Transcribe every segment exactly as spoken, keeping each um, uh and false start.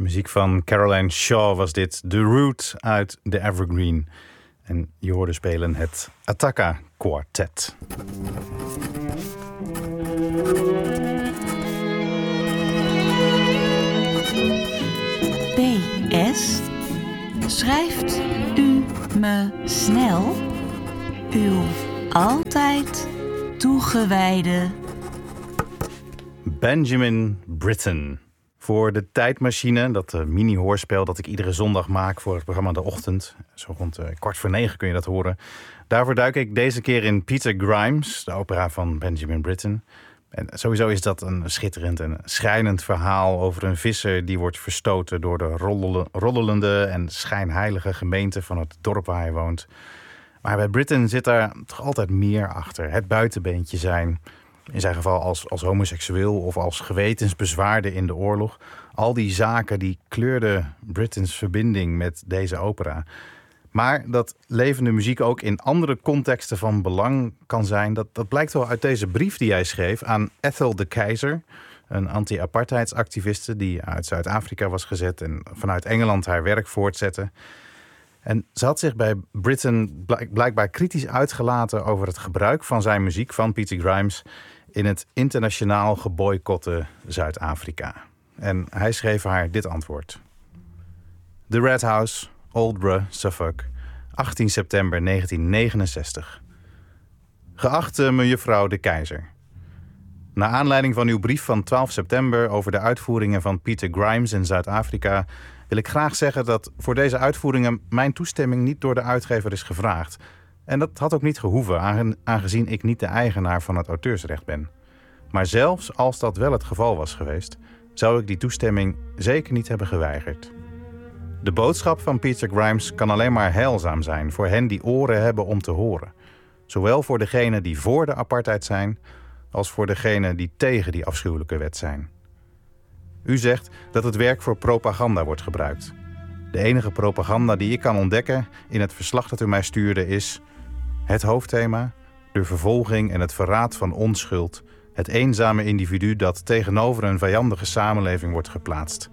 Muziek van Caroline Shaw was dit. The Root uit The Evergreen. En je hoorde spelen het Attacca Quartet. P S. Schrijft u me snel uw altijd toegewijde Benjamin Britten. Voor de Tijdmachine, dat uh, mini-hoorspel dat ik iedere zondag maak voor het programma De Ochtend. Zo rond uh, kwart voor negen kun je dat horen. Daarvoor duik ik deze keer in Peter Grimes, de opera van Benjamin Britten. En sowieso is dat een schitterend en schrijnend verhaal over een visser die wordt verstoten door de rollele, rollerende en schijnheilige gemeente van het dorp waar hij woont. Maar bij Britten zit daar toch altijd meer achter. Het buitenbeentje zijn, in zijn geval als, als homoseksueel of als gewetensbezwaarde in de oorlog. Al die zaken die kleurden Brittens verbinding met deze opera. Maar dat levende muziek ook in andere contexten van belang kan zijn, dat, dat blijkt wel uit deze brief die hij schreef aan Ethel de Keyser, een anti-apartheidsactiviste die uit Zuid-Afrika was gezet en vanuit Engeland haar werk voortzette. En ze had zich bij Britten blijkbaar kritisch uitgelaten over het gebruik van zijn muziek, van Peter Grimes, in het internationaal geboycotte Zuid-Afrika. En hij schreef haar dit antwoord. The Red House, Aldborough, Suffolk, achttien september negentien negenenzestig. Geachte mevrouw de Keyser. Naar aanleiding van uw brief van twaalf september over de uitvoeringen van Peter Grimes in Zuid-Afrika wil ik graag zeggen dat voor deze uitvoeringen mijn toestemming niet door de uitgever is gevraagd. En dat had ook niet gehoeven, aangezien ik niet de eigenaar van het auteursrecht ben. Maar zelfs als dat wel het geval was geweest, zou ik die toestemming zeker niet hebben geweigerd. De boodschap van Peter Grimes kan alleen maar heilzaam zijn voor hen die oren hebben om te horen. Zowel voor degenen die voor de apartheid zijn, als voor degenen die tegen die afschuwelijke wet zijn. U zegt dat het werk voor propaganda wordt gebruikt. De enige propaganda die ik kan ontdekken in het verslag dat u mij stuurde is het hoofdthema, de vervolging en het verraad van onschuld, het eenzame individu dat tegenover een vijandige samenleving wordt geplaatst.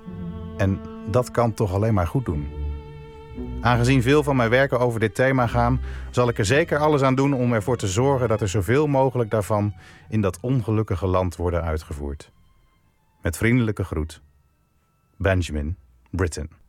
En dat kan toch alleen maar goed doen. Aangezien veel van mijn werken over dit thema gaan, zal ik er zeker alles aan doen om ervoor te zorgen dat er zoveel mogelijk daarvan in dat ongelukkige land worden uitgevoerd. Met vriendelijke groet, Benjamin Britten.